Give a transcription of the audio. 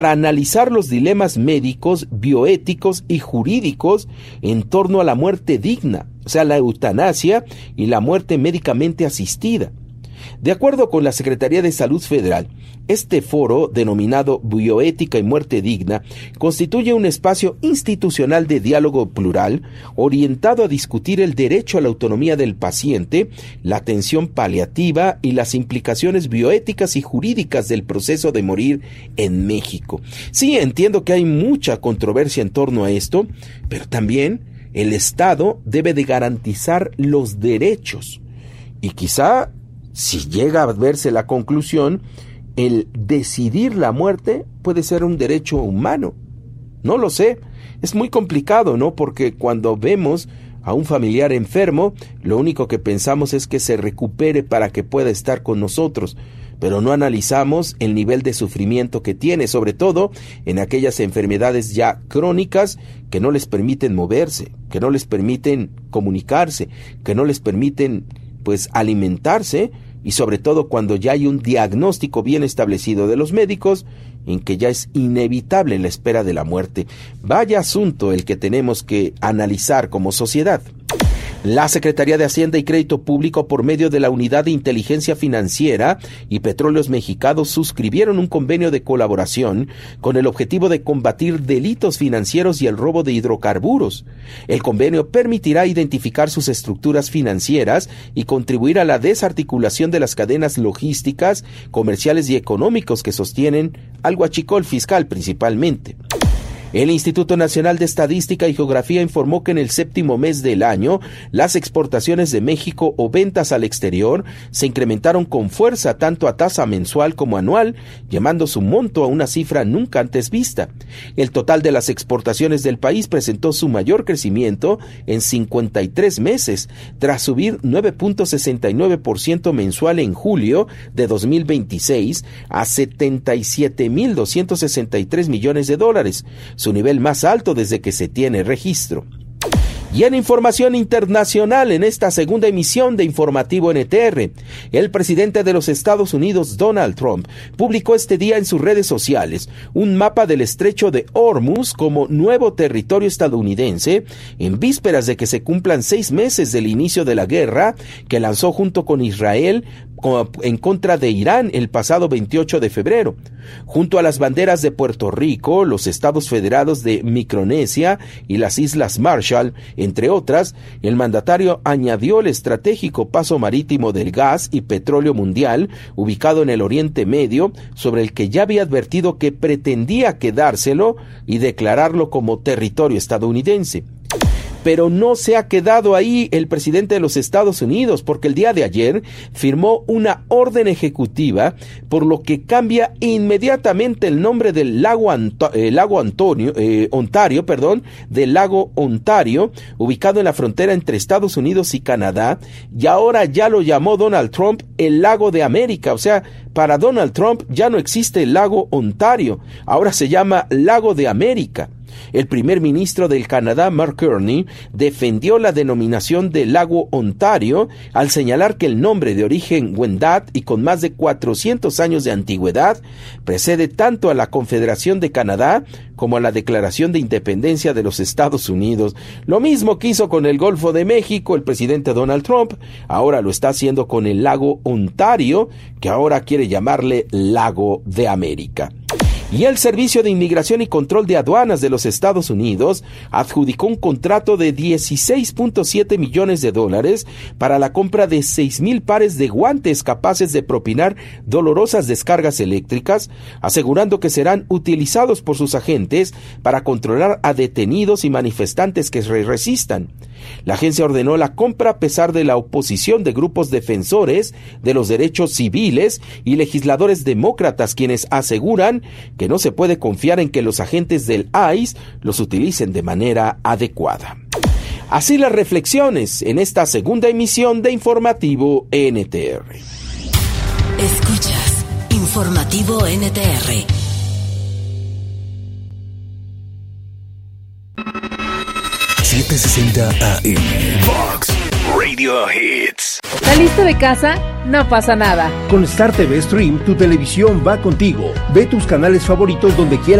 para analizar los dilemas médicos, bioéticos y jurídicos en torno a la muerte digna, o sea, la eutanasia y la muerte médicamente asistida. De acuerdo con la Secretaría de Salud Federal, este foro, denominado Bioética y Muerte Digna, constituye un espacio institucional de diálogo plural orientado a discutir el derecho a la autonomía del paciente, la atención paliativa y las implicaciones bioéticas y jurídicas del proceso de morir en México. Sí, entiendo que hay mucha controversia en torno a esto, pero también el Estado debe de garantizar los derechos. Y quizá, si llega a verse la conclusión, el decidir la muerte puede ser un derecho humano. No lo sé, es muy complicado, ¿no? Porque cuando vemos a un familiar enfermo, lo único que pensamos es que se recupere para que pueda estar con nosotros, pero no analizamos el nivel de sufrimiento que tiene, sobre todo en aquellas enfermedades ya crónicas que no les permiten moverse, que no les permiten comunicarse, que no les permiten alimentarse, y sobre todo cuando ya hay un diagnóstico bien establecido de los médicos en que ya es inevitable la espera de la muerte. Vaya asunto el que tenemos que analizar como sociedad. La Secretaría de Hacienda y Crédito Público, por medio de la Unidad de Inteligencia Financiera y Petróleos Mexicanos, suscribieron un convenio de colaboración con el objetivo de combatir delitos financieros y el robo de hidrocarburos. El convenio permitirá identificar sus estructuras financieras y contribuir a la desarticulación de las cadenas logísticas, comerciales y económicos que sostienen al huachicol fiscal principalmente. El Instituto Nacional de Estadística y Geografía informó que en el séptimo mes del año, las exportaciones de México o ventas al exterior se incrementaron con fuerza tanto a tasa mensual como anual, llevando su monto a una cifra nunca antes vista. El total de las exportaciones del país presentó su mayor crecimiento en 53 meses, tras subir 9.69% mensual en julio de 2026 a $77,263 millones, su nivel más alto desde que se tiene registro. Y en información internacional, en esta segunda emisión de Informativo NTR, el presidente de los Estados Unidos, Donald Trump, publicó este día en sus redes sociales un mapa del estrecho de Hormuz como nuevo territorio estadounidense, en vísperas de que se cumplan 6 meses del inicio de la guerra que lanzó junto con Israel en contra de Irán el pasado 28 de febrero. Junto a las banderas de Puerto Rico, los estados federados de Micronesia y las Islas Marshall, entre otras, el mandatario añadió el estratégico paso marítimo del gas y petróleo mundial, ubicado en el Oriente Medio, sobre el que ya había advertido que pretendía quedárselo y declararlo como territorio estadounidense. Pero no se ha quedado ahí el presidente de los Estados Unidos, porque el día de ayer firmó una orden ejecutiva por lo que cambia inmediatamente el nombre del lago Ontario, ubicado en la frontera entre Estados Unidos y Canadá, y ahora ya lo llamó Donald Trump el lago de América. O sea, para Donald Trump ya no existe el lago Ontario, ahora se llama lago de América. El primer ministro del Canadá, Mark Carney, defendió la denominación de lago Ontario al señalar que el nombre, de origen Wendat y con más de 400 años de antigüedad, precede tanto a la Confederación de Canadá como a la Declaración de Independencia de los Estados Unidos. Lo mismo que hizo con el Golfo de México el presidente Donald Trump, ahora lo está haciendo con el lago Ontario, que ahora quiere llamarle lago de América. Y el Servicio de Inmigración y Control de Aduanas de los Estados Unidos adjudicó un contrato de $16.7 millones para la compra de 6,000 pares de guantes capaces de propinar dolorosas descargas eléctricas, asegurando que serán utilizados por sus agentes para controlar a detenidos y manifestantes que se resistan. La agencia ordenó la compra a pesar de la oposición de grupos defensores de los derechos civiles y legisladores demócratas, quienes aseguran que no se puede confiar en que los agentes del ICE los utilicen de manera adecuada. Así las reflexiones en esta segunda emisión de Informativo NTR. Escuchas Informativo NTR. AM Vox Radio Hits. ¿Saliste de casa? No pasa nada. Con Star TV Stream, tu televisión va contigo. Ve tus canales favoritos donde quieras.